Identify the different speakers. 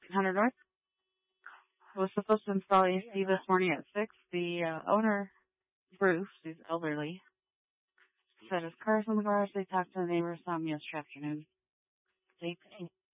Speaker 1: 100 North was supposed to install AC this morning at 6. The owner, Bruce, who's elderly, said his car's in the garage. They talked to the neighbors, saw him yesterday afternoon. They